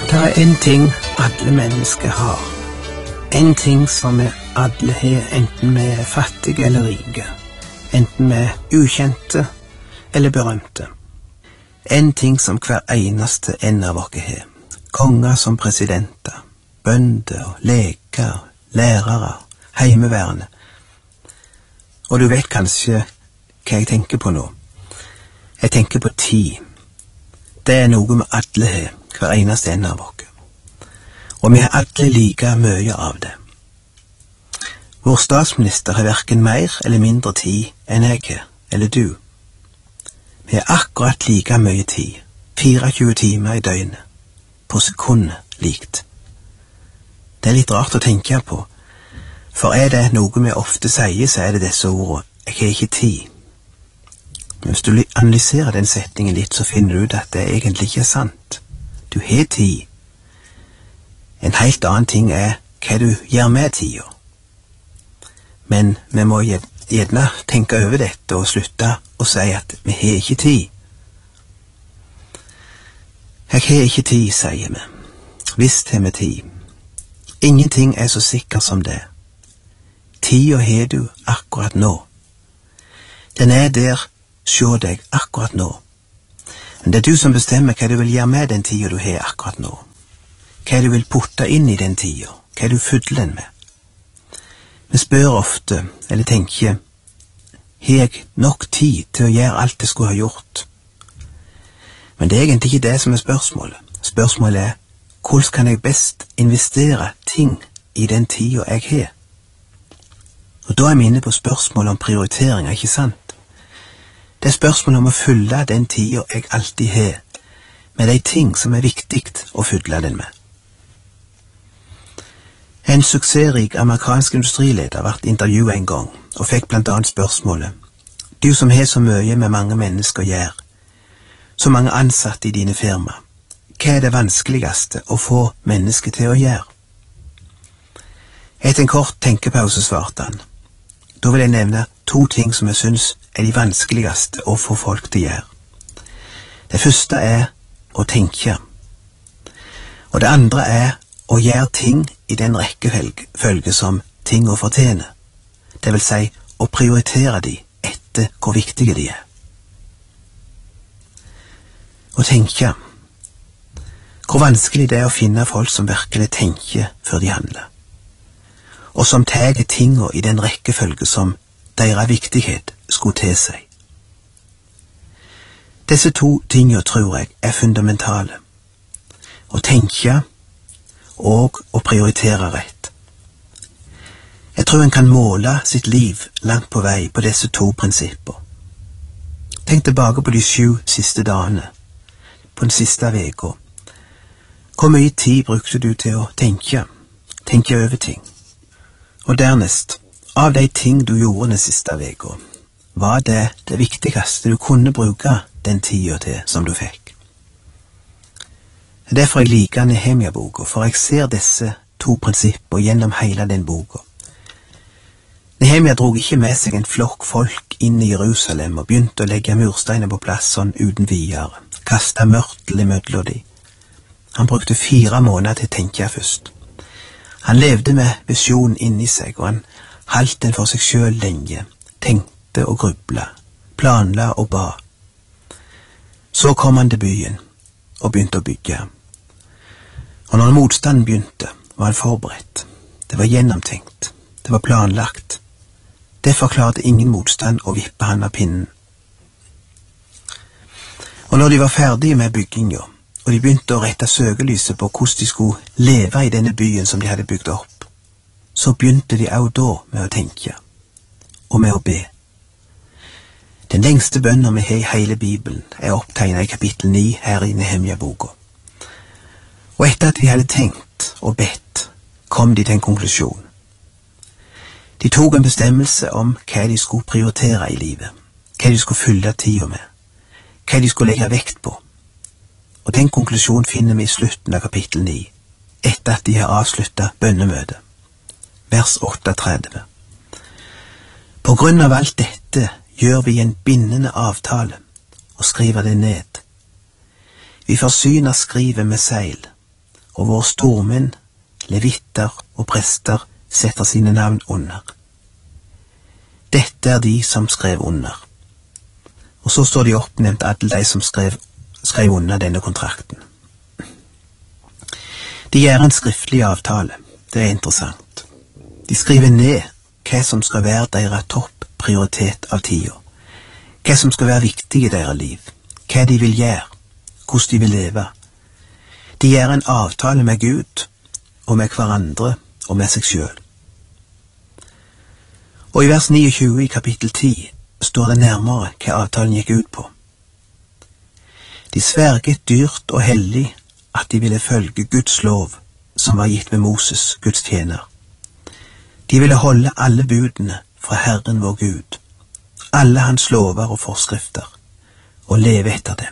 Det en ting alle mennesker har. En ting som vi alle har, enten vi fattige eller rike. Enten vi ukjente eller berømte. En ting som hver eneste en av oss har. Konger som presidenter, bønder, leger, lærere, heimeværende. Og du vet kanskje hva jeg tenker på nå. Jeg tenker på tid. Det noe vi alle har, hver eneste en av oss. Og vi har alle like mye av det. Vår statsminister har hverken mer eller mindre tid enn jeg har, eller du. Vi har akkurat like mye tid, 24 timer i døgnet, på sekundet likt. Det litt rart å tenke på, for det noe vi ofte sier, så det disse ordene, jeg har ikke tid. Men hvis du analyserer den setningen litt, så finner du ut at det egentlig ikke sant. Du har tid. En helt annen ting hva du gjør med tida. Men vi må gjerne tenke over dette og slutte å si at vi har ikke tid. Jeg har ikke tid, sier vi. Visst har vi tid. Ingenting så sikker som det. Tida har du akkurat nå. Den der, sjå deg akkurat nå. Men det du som bestemmer hva du vil gjøre med den tida du har akkurat nå. Hva du vil putte inn i den tida, hva du fyller den med. Vi spør ofte, eller tenker, har jeg nok tid til å gjøre alt jeg skulle ha gjort? Men det egentlig ikke det som spørsmålet. Spørsmålet hvordan kan jeg best investere ting i den tida jeg har? Og da vi inne på spørsmålet om prioriteringer, ikke sant? Det spørsmålet om å fylle den tida jeg alltid har, med de ting som viktig å fylle den med. En suksessrik amerikansk industrileder ble intervjuet en gang, og fikk blant annet spørsmålet, du som har så mye med mange mennesker å gjøre, så mange ansatte i dine firma, hva det vanskeligste å få mennesker til å gjøre? Etter en kort tenkepause svarte han, da vil jeg nevne 2 ting som jeg synes de vanskeligste å få folk til å gjøre. Det første å tenke, og det andre å gjøre ting i den rekkefølge som ting å fortjene. Det vil si å prioritere de etter hvor viktige de er. Å tenke. Hvor vanskelig det å finne folk som virkelig tenker før de handler. Og som tar tingene i den rekkefølge som deres viktighet skulle til seg. Disse 2 tingene tror jeg fundamentale. Å tenke og å prioritere rett. Jeg tror en kan måle sitt liv langt på vei på disse 2 prinsipper. Tenk tilbake på de 7 siste dagene, på den siste veka. Hvor mye tid brukte du til å tenke over ting? Og dernest, av de ting du gjorde den siste veka, var det viktigste du kunne bruke den tida til som du fikk? Det derfor jeg liker Nehemia-boka, for jeg ser disse 2 prinsipper gjennom hele den boka. Nehemia drog ikke med seg en flokk folk inn i Jerusalem og begynte å legge mursteiner på plass sånn uten videre, kaste mørtel imellom de. Han brukte 4 måneder til å tenke først. Han levde med visjon inni seg, og han holdt den for seg selv lenge, tenkte og grubla, planla og ba. Så kom han til byen og begynte å bygge. Og når motstanden begynte, var han forberedt. Det var gjennomtenkt. Det var planlagt. Derfor klarte ingen motstand å vippe han av pinnen. Og når de var ferdige med bygginga, og de begynte å rette søkelyset på hvordan de skulle leve i denne byen som de hadde bygd opp, så begynte de også da med å tenke, og med å be. Den lengste bønnen vi har i hele Bibelen opptegnet i kapittel 9 her i Nehemia-boka. Og etter at de hadde tenkt og bedt, kom de til en konklusjon. De tok en bestemmelse om hva de skulle prioritere i livet, hva de skulle fylle tida med, hva de skulle legge vekt på. Og den konklusjonen finner vi i slutten av kapittel 9, etter at de har avsluttet bønnemøtet. Vers 38. På grunn av alt dette gjør vi en bindende avtale og skriver det ned. Vi forsyner skrivet med seil, og hvor stormenn, levitter og prester setter sine navn under. Dette er de som skrev under. Og så står de oppnevnt alle de som skrev under denne kontrakten. De gjør en skriftlig avtale. Det er interessant. De skriver ned hva som skal være deres topp prioritet av tida, hva som skal være viktig i deres liv, hva de vil gjøre, hvordan de vil leve. De gjør en avtale med Gud, og med hverandre, og med seg selv. Og i vers 29 i kapittel 10 står det nærmere hva avtalen gikk ut på. De sverget dyrt og hellig at de ville følge Guds lov, som var gitt med Moses, Guds tjener. De ville holde alle budene fra Herren vår Gud, alle hans lover og forskrifter, og leve etter dem.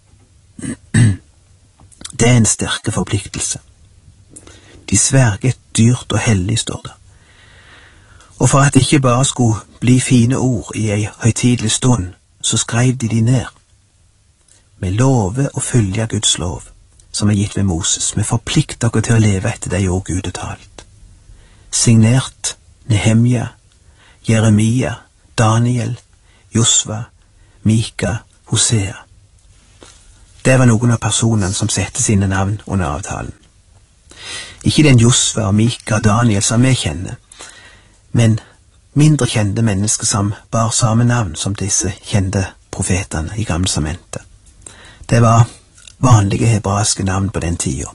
Det er en sterke forpliktelse. De sverget dyrt og hellig, står det. Og for at det ikke bare skulle bli fine ord i ei høytidelig stund, så skrev de ned. Vi lover å følge Guds lov, som er gitt ved Moses. Vi forplikter oss til å leve etter de ord Gud har talt. Signert Nehemja, Jeremia, Daniel, Josva, Mika, Hosea. Det var noen av personene som sette sine navn under avtalen. Ikke den Josva og Mika og Daniel som vi kjenner, men mindre kjente mennesker som bar samme navn som disse kjente profetene i Gamle testamentet. Det var vanlige hebraiske navn på den tida.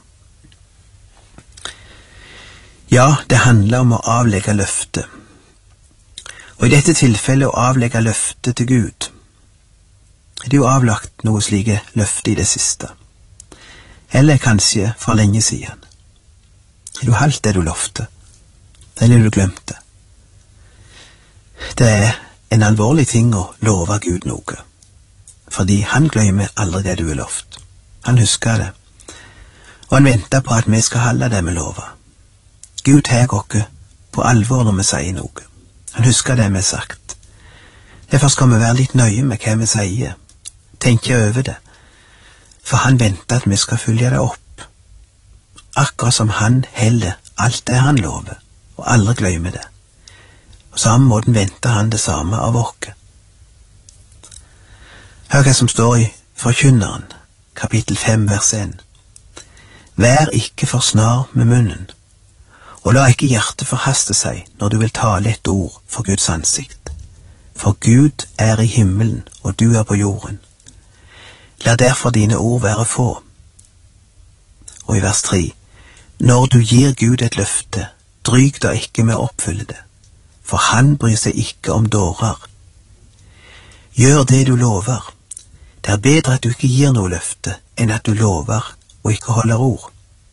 Ja, det handler om å avlegge løfte. Og i dette tilfellet å avlegge løfte til Gud. Er det jo avlagt noe slike løfte i det siste? Eller kanskje for lenge siden? Er du halvt det du lovte? Eller er du glemt det? Det er en alvorlig ting å love Gud noe, fordi han glemmer aldri det du har lovt. Han husker det, og han venter på at vi skal holde det vi lover. Gud tar oss på alvor når vi sier noe. Han husker det vi har sagt. Derfor skal vi være litt nøye med hva vi sier, tenke over det, for han venter at vi skal følge det opp, akkurat som han heller alt det han lover, og aldri glemmer det. På samme måten venter han det samme av oss. Hør hva som står i Forkynneren, kapittel 5, vers 1. Vær ikke for snar med munnen, og la ikke hjertet forhaste seg når du vil tale et ord for Guds ansikt. For Gud er i himmelen, og du er på jorden. La derfor dine ord være få. Og i vers 3. Når du gir Gud et løfte, dryg da ikke med å oppfylle det, for han bryr seg ikke om dårer. Gjør det du lover. Det er bedre at du ikke gir noe løfte, enn at du lover og ikke holder ord.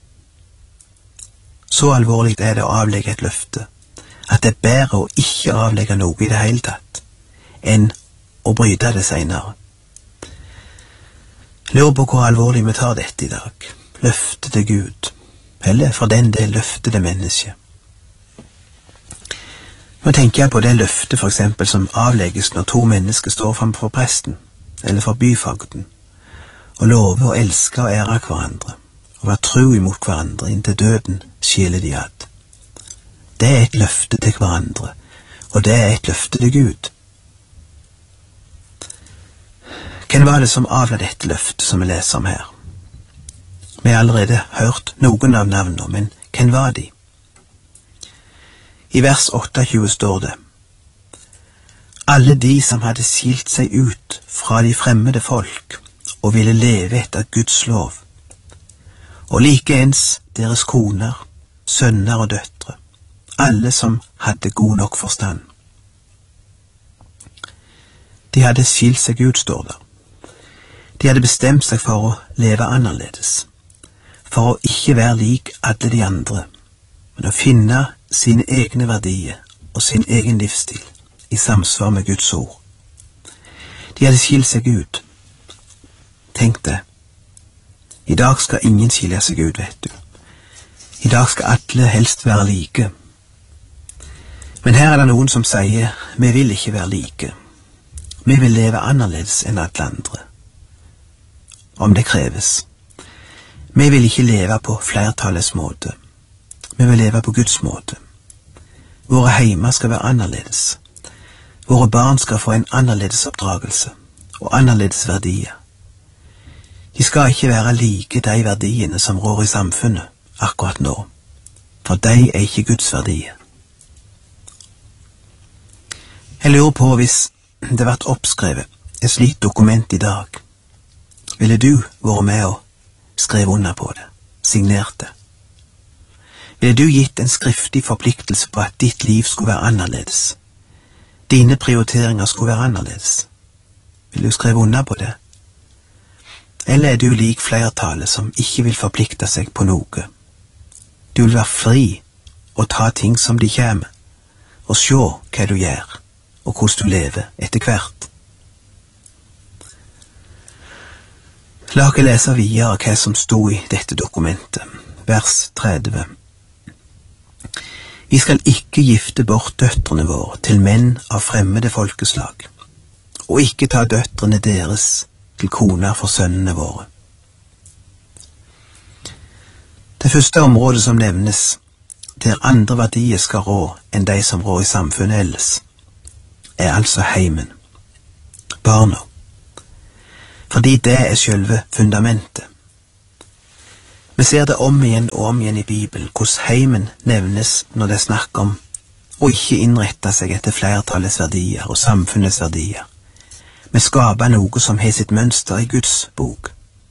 Så alvorlig er det å avlegge et løfte, at det er bedre å ikke avlegge noe i det hele tatt, enn å bryte det senere. Lurer på hvor alvorlig vi tar dette i dag. Løfte til Gud, eller for den del løfte til mennesket. Nå tenker jeg på det løftet for eksempel som avlegges når to mennesker står framfor presten, eller for byfogden, og lover å elske og ære hverandre, og være tro imot hverandre inntil døden skiller de ad. Det er et løfte til hverandre, og det er et løfte til Gud. Hvem var det som avla dette løftet som vi leser om her? Vi har allerede hørt noen av navnene, men hvem var de? I vers 28 står det: Alle de som hadde skilt seg ut fra de fremmede folk og ville leve etter Guds lov, og likeens deres koner, sønner og døtre, alle som hadde god nok forstand. De hadde skilt seg ut, står det. De hadde bestemt seg for å leve annerledes, for å ikke være lik alle de andre, men å finne sine egne verdier og sin egen livsstil i samsvar med Guds ord. De hadde skilt seg ut. Tenk det. I dag skal ingen skilje seg ut, vet du. I dag skal alle helst være like. Men her er det noen som sier, vi vil ikke være like. Vi vil leve annerledes enn alle andre, om det kreves. Vi vil ikke leve på flertallets måte. Vi vil leve på Guds måte. Våre heimer skal være annerledes. Våre barn skal få en annerledes oppdragelse og annerledes verdier. De skal ikke være like de verdiene som rår i samfunnet akkurat nå, for de er ikke Guds verdier. Jeg lurer på hvis det ble oppskrevet et slikt dokument i dag, ville du vært med og skrevet under på det, signert det? Ville du gitt en skriftlig forpliktelse på at ditt liv skulle være annerledes? Dine prioriteringer skulle være annerledes? Vil du skrive under på det? Eller er du lik flertallet som ikke vil forplikte seg på noe? Du vil være fri og ta ting som de kommer, og se hva du gjør, og hvordan du lever etter hvert. La oss lese videre hva som stod i dette dokumentet, vers 30. Vi skal ikke gifte bort døtrene våre til menn av fremmede folkeslag, og ikke ta døtrene deres til koner for sønnene våre. Det første området som nevnes, der andre verdier skal rå enn de som rår i samfunnet ellers, er altså heimen, barna, fordi det er selve fundamentet. Vi ser det om igjen og om igjen i Bibelen, hvordan heimen nevnes når det er snakk om å ikke innrette seg etter flertallets verdier og samfunnets verdier. Vi skaper noe som har sitt mønster i Guds bok.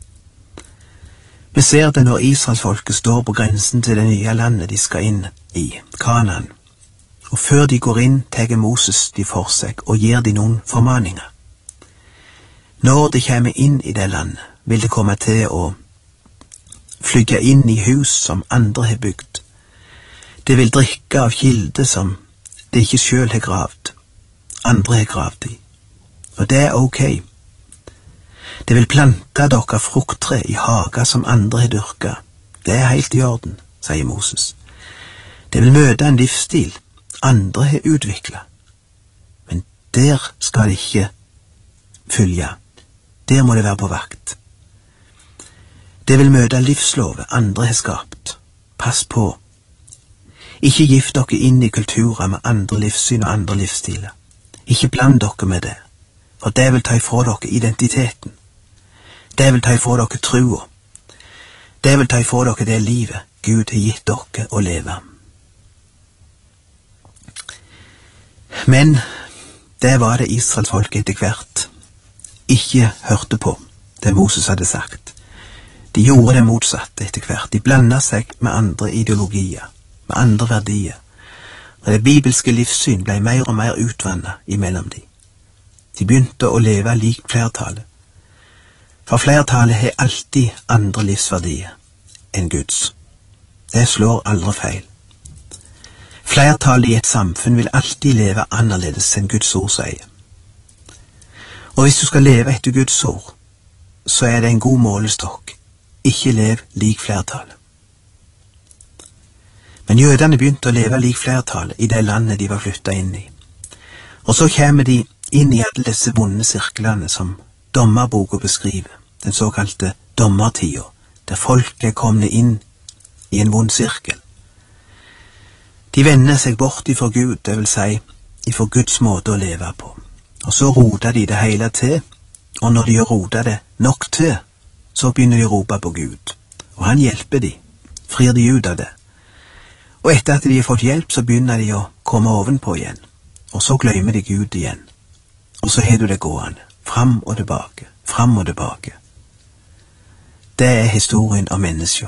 Vi ser det når Israelsfolket står på grensen til det nye landet de skal inn i, Kanaan, og før de går inn, tar Moses de for seg og gir de noen formaninger. Når de kommer inn i det landet, vil de komme til å flytte inn i hus som andre har bygd. De vil drikke av kilder som de ikke selv har gravd, andre har gravd i. Og det er ok. De vil plante dere frukttre i hager som andre har dyrket. Det er helt i orden, sier Moses. De vil møte en livsstil andre har utviklet. Men der skal de ikke følge. Der må de være på vakt. De vil møte livslovet andre har skapt. Pass på. Ikke gift dere inn i kulturer med andre livssyn og andre livsstiler. Ikke bland dere med det, for det vil ta ifra dere identiteten. Det vil ta ifra dere trua. Det vil ta ifra dere det livet Gud har gitt dere å leve. Men det var det Israelsfolket etter hvert ikke hørte på, det Moses hadde sagt. De gjorde det motsatte etter hvert. De blandet seg med andre ideologier, med andre verdier, og det bibelske livssyn ble mer og mer utvannet imellom dem. De begynte å leve lik flertallet, for flertallet har alltid andre livsverdier enn Guds. Det slår aldri feil. Flertallet i et samfunn vil alltid leve annerledes enn Guds ord sier. Og hvis du skal leve etter Guds ord, så er det en god målestokk. Ikke lev lik flertallet. Men jødene begynte å leve lik flertallet i det landet de var flyttet inn i. Og så kommer de inn i alle disse vonde sirklene som dommerboka beskriver, den såkalte dommertida, der folk er kommet inn i en vond sirkel. De vender seg bort ifra Gud, det vil si ifra Guds måte å leve på. Og så roter de det hele til, og når de har rotet det nok til, så begynner de å rope på Gud. Og han hjelper de, frir de ut av det. Og etter at de har fått hjelp, så begynner de å komme ovenpå igjen. Og så glemmer de Gud igjen. Og så har du det gående, fram og tilbake, fram og tilbake. Det er historien om mennesker.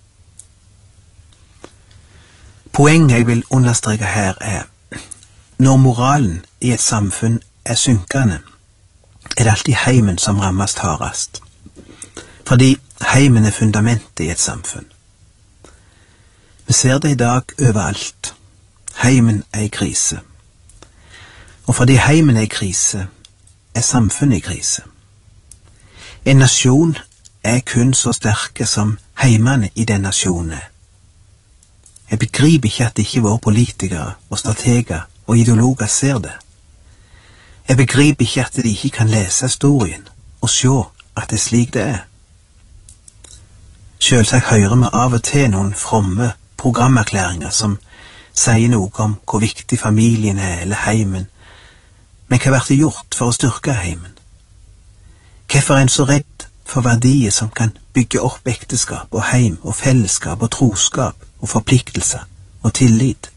Poenget jeg vil understreke her er, når moralen i et samfunn er synkende, er det alltid heimen som rammes hardest. Fordi heimen er fundamentet i et samfunn. Vi ser det i dag overalt. Heimen er i krise. Og fordi heimen er i krise, er samfunnet i krise. En nasjon er kun så sterke som heimene i den nasjonen er. Jeg begriper ikke at ikke våre politikere og strateger og ideologer ser det. Jeg begriper ikke at de ikke kan lese historien og se at det er slik det er. Selvsagt hører vi av og til noen fromme programerklæringer som sier noe om hvor viktig familien er eller heimen, men hva blir det gjort for å styrke heimen? Hvorfor er en så redd for verdier som kan bygge opp ekteskap og heim og fellesskap og troskap og forpliktelse og tillit?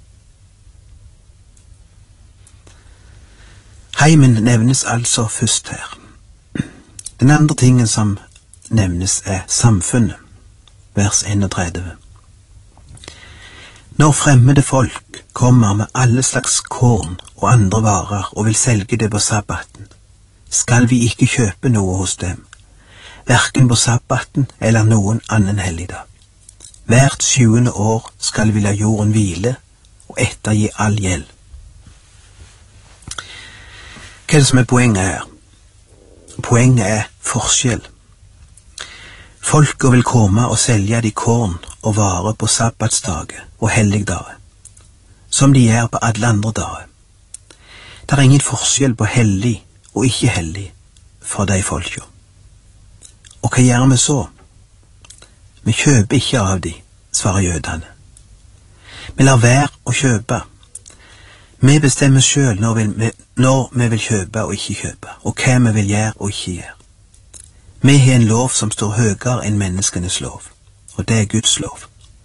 Heimen nevnes altså først her. Den andre tingen som nevnes er samfunnet, vers 31. Når fremmede folk kommer med alle slags korn og andre varer og vil selge det på sabbaten, skal vi ikke kjøpe noe hos dem, hverken på sabbaten eller noen annen helligdag. Hvert 7. år skal vi la jorden hvile og ettergi all gjeld. Hva er det som er poenget her? Poenget er forskjell. Folket vil komme og selge de korn og varer på sabbatsdager og helligdager, som de gjør på alle andre dager. Det er ingen forskjell på hellig og ikke hellig for de folka. Og hva gjør vi så? Vi kjøper ikke av de, svarer jødene. Vi lar være å kjøpe. Vi bestemmer selv når vi vil kjøpe og ikke kjøpe, og hva vi vil gjøre og ikke gjøre. Vi har en lov som står høyere enn menneskenes lov, og det er Guds lov.